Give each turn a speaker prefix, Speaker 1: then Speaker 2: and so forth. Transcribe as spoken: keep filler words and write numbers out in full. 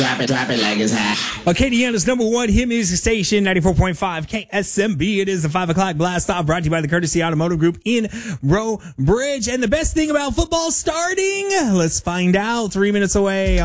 Speaker 1: drop it, drop it like it's hot.
Speaker 2: Acadiana's number one hit music station, ninety-four point five K S M B. It is the five o'clock blast off, brought to you by the Courtesy Automotive Group in Row Bridge. And the best thing about football starting, let's find out. Three minutes away.